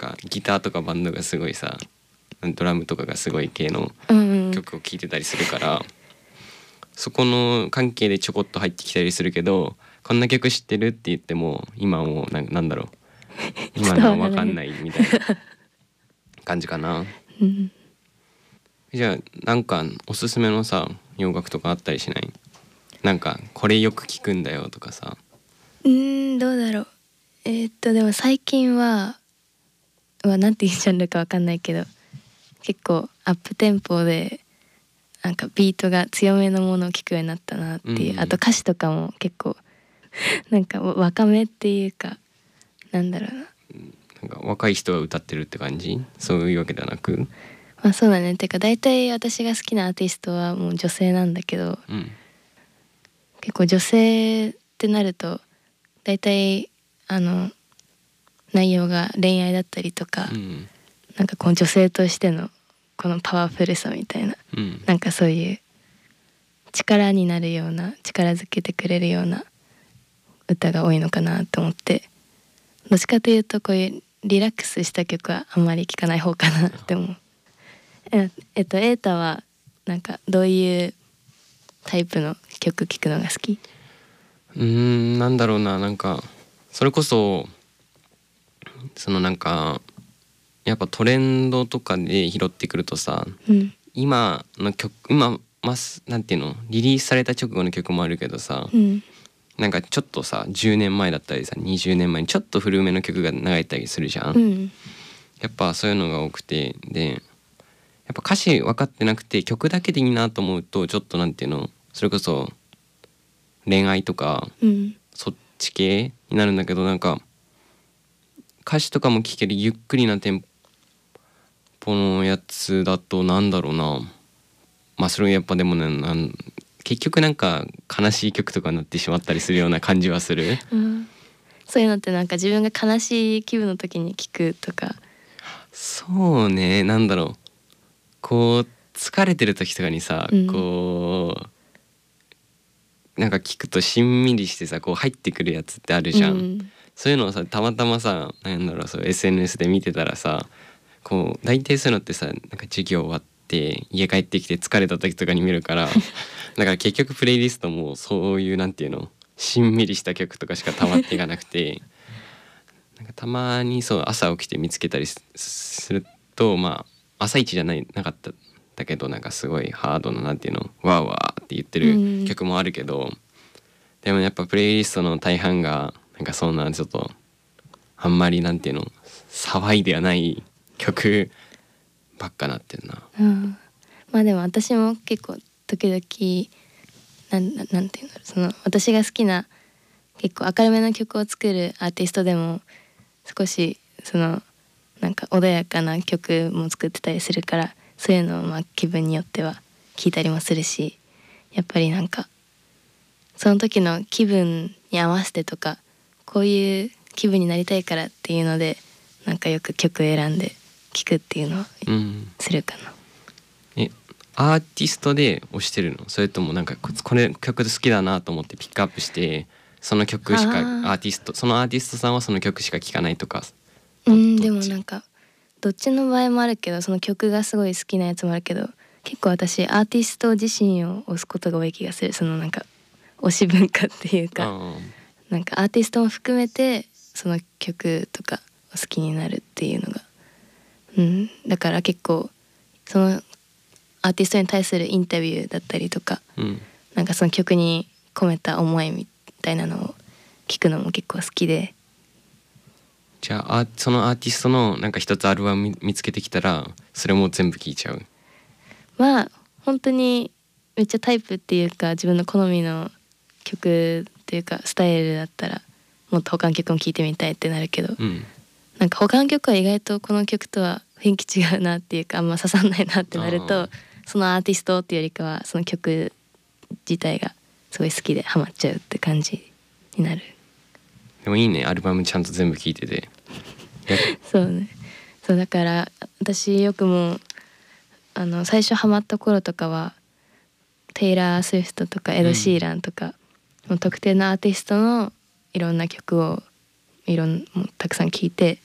かギターとかバンドがすごいさ、ドラムとかがすごい系の曲を聴いてたりするから、そこの関係でちょこっと入ってきたりするけど、こんな曲知ってるって言っても今もうなんだろう今のは分かんないみたいな感じかな。じゃあなんかおすすめのさ洋楽とかあったりしない？なんかこれよく聞くんだよとかさ。 どうだろう。でも最近はなんていうジャンルかわかんないけど、結構アップテンポでなんかビートが強めのものを聞くようになったなっていう、あと歌詞とかも結構なんか若めっていうか、なんだろうな、 なんか若い人が歌ってるって感じ？そういうわけではなく、 まあそうだね。てか大体私が好きなアーティストはもう女性なんだけど、結構女性ってなると大体内容が恋愛だったりとか、なんかこの女性としてのこのパワフルさみたいな、なんかそういう力になるような、力づけてくれるような歌が多いのかなと思って、どっちかというとこういうリラックスした曲はあんまり聴かない方かなって思う。エータはなんかどういうタイプの曲聴くのが好き？ なんだろうな、なんかそれこそそのなんかやっぱトレンドとかで拾ってくるとさ、今の曲なんていうの、リリースされた直後の曲もあるけどさ、なんかちょっとさ10年前だったりさ20年前にちょっと古めの曲が流れたりするじゃん、やっぱそういうのが多くて、でやっぱ歌詞分かってなくて曲だけでいいなと思うと、ちょっとなんていうの、それこそ恋愛とか、そっち系になるんだけど、なんか歌詞とかも聴けるゆっくりなテンポのやつだとなんだろうな、まあそれやっぱでもね、結局なんか悲しい曲とかになってしまったりするような感じはする、 そういうのってなんか自分が悲しい気分の時に聴くとか。 そうね、なんだろう、こう疲れてる時とかにさ、こうなんか聞くとしんみりしてさ、こう入ってくるやつってあるじゃん、そういうのをさたまたまさ、なんだろう、そう SNS で見てたらさ、こう大体そういうのってさ、なんか授業終わって家帰ってきて疲れた時とかに見るからだから結局プレイリストもそういうなんていうの、しんみりした曲とかしか溜まっていかなくてなんかたまにそう朝起きて見つけたりすると、まあ朝一じゃなかっただけど、なんかすごいハードななんていうの、わーわーって言ってる曲もあるけど、でもやっぱプレイリストの大半がなんかそんなちょっとあんまりなんていうの、騒いではない曲ばっかなってんな。 まあでも私も結構時々なんていうんだろう、その私が好きな結構明るめの曲を作るアーティストでも少しそのなんか穏やかな曲も作ってたりするから、そういうのをまあ気分によっては聴いたりもするし、やっぱりなんかその時の気分に合わせてとか、こういう気分になりたいからっていうのでなんかよく曲選んで聴くっていうのをするかな。 アーティストで推してるの？それともなんかこれ曲好きだなと思ってピックアップしてその曲しかそのアーティストさんはその曲しか聴かないとか？ でもなんかどっちの場合もあるけど、その曲がすごい好きなやつもあるけど、結構私アーティスト自身を推すことが多い気がする。そのなんか推し文化っていうか、なんかアーティストも含めてその曲とかを好きになるっていうのが、だから結構そのアーティストに対するインタビューだったりとか、なんかその曲に込めた思いみたいなのを聞くのも結構好きで。 じゃあそのアーティストのなんか一つアルバム見つけてきたらそれも全部聴いちゃう？ まあ本当にめっちゃタイプっていうか自分の好みの曲っていうかスタイルだったらもっと他の曲も聴いてみたいってなるけど、なんか他の曲は意外とこの曲とは雰囲気違うなっていうか、あんま刺さんないなってなると、そのアーティストっていうよりかはその曲自体がすごい好きでハマっちゃうって感じになる。 でもいいね、アルバムちゃんと全部聴いててそうね。そうだから私よくも最初ハマった頃とかはテイラー・スウィフトとかエド・シーランとか、もう特定のアーティストのいろんな曲をもうたくさん聴いて、